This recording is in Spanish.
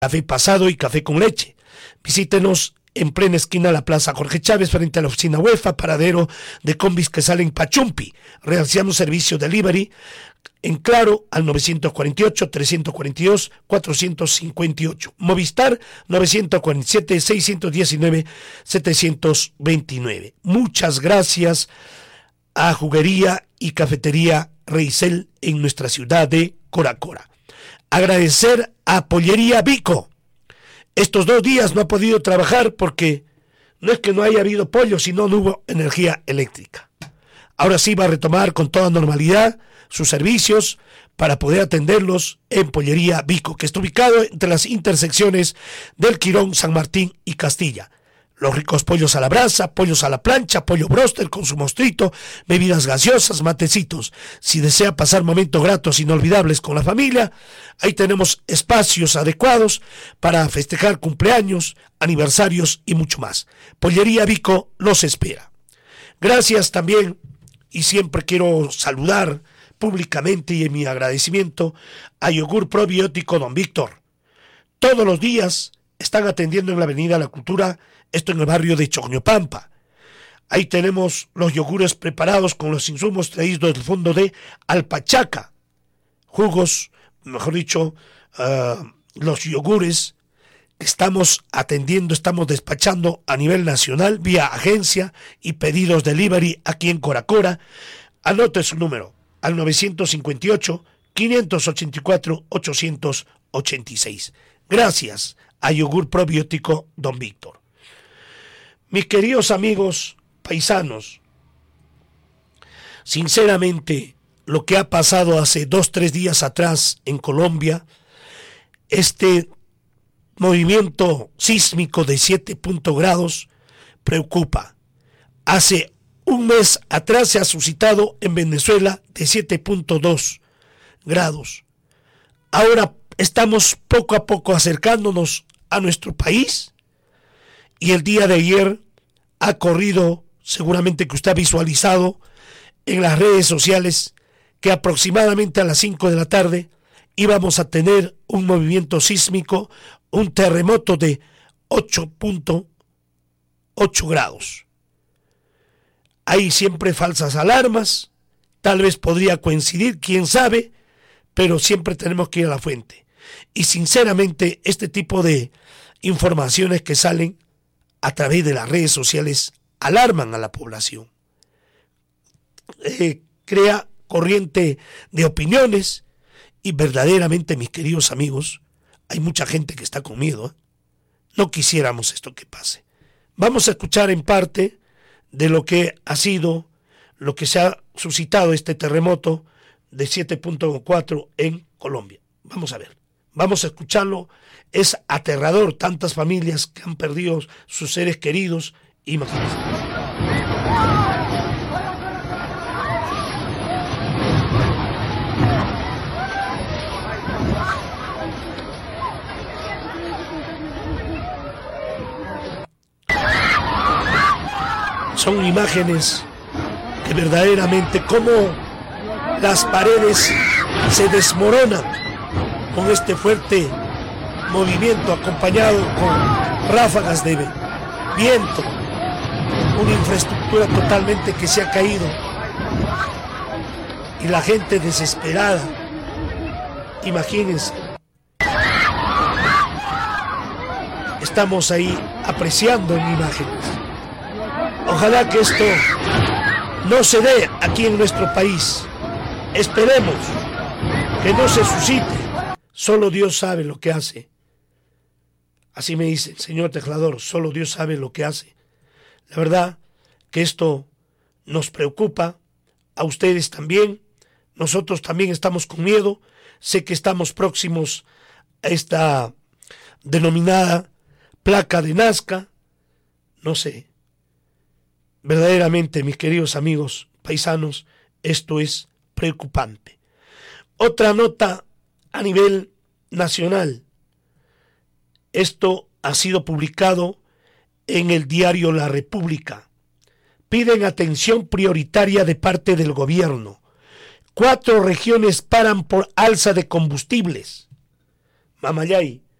café pasado y café con leche. Visítenos en plena esquina de la Plaza Jorge Chávez, frente a la oficina UEFA, paradero de combis que salen Pachumpi. Realizamos servicio delivery en Claro al 948-342-458. Movistar 947-619-729. Muchas gracias a Juguería y Cafetería Reisel en nuestra ciudad de Coracora. Agradecer a Pollería Vico. Estos 2 días no ha podido trabajar porque no es que no haya habido pollo, sino no hubo energía eléctrica. Ahora sí va a retomar con toda normalidad sus servicios para poder atenderlos en Pollería Vico, que está ubicado entre las intersecciones del Quirón, San Martín y Castilla. Los ricos pollos a la brasa, pollos a la plancha, pollo bróster con su mostrito, bebidas gaseosas, matecitos. Si desea pasar momentos gratos inolvidables con la familia, ahí tenemos espacios adecuados para festejar cumpleaños, aniversarios y mucho más. Pollería Vico los espera. Gracias también, y siempre quiero saludar públicamente y en mi agradecimiento a Yogur Probiótico Don Víctor. Todos los días están atendiendo en la Avenida La Cultura, esto en el barrio de Choñopampa. Ahí tenemos los yogures preparados con los insumos traídos del fondo de Alpachaca. Jugos, mejor dicho, los yogures que estamos atendiendo, estamos despachando a nivel nacional vía agencia y pedidos delivery aquí en Coracora. Anote su número al 958-584-886. Gracias a Yogur Probiótico Don Víctor. Mis queridos amigos paisanos, sinceramente lo que ha pasado hace 2-3 días atrás en Colombia, este movimiento sísmico de 7 grados preocupa. Hace un mes atrás se ha suscitado en Venezuela de 7.2 grados. Ahora estamos poco a poco acercándonos a nuestro país y el día de ayer ha corrido, seguramente que usted ha visualizado en las redes sociales, que aproximadamente a las 5 de la tarde íbamos a tener un movimiento sísmico, un terremoto de 8.8 grados. Hay siempre falsas alarmas, tal vez podría coincidir, quién sabe, pero siempre tenemos que ir a la fuente. Y sinceramente este tipo de informaciones que salen a través de las redes sociales alarman a la población. Crea corriente de opiniones y verdaderamente, mis queridos amigos, hay mucha gente que está con miedo. No quisiéramos esto que pase. Vamos a escuchar en parte de lo que ha sido, lo que se ha suscitado este terremoto de 7.4 en Colombia. Vamos a ver, vamos a escucharlo. Es aterrador, tantas familias que han perdido sus seres queridos. Imagínense. Son imágenes que verdaderamente como las paredes se desmoronan con este fuerte movimiento acompañado con ráfagas de viento, una infraestructura totalmente que se ha caído y la gente desesperada. Imagínense, estamos ahí apreciando en imágenes. Ojalá que esto no se dé aquí en nuestro país. Esperemos que no se suscite. Solo Dios sabe lo que hace. Así me dice el señor Tejlador, solo Dios sabe lo que hace. La verdad que esto nos preocupa, a ustedes también, nosotros también estamos con miedo. Sé que estamos próximos a esta denominada placa de Nazca, no sé. Verdaderamente, mis queridos amigos paisanos, esto es preocupante. Otra nota a nivel nacional. Esto ha sido publicado en el diario La República. Piden atención prioritaria de parte del gobierno. 4 regiones paran por alza de combustibles. Mamayay,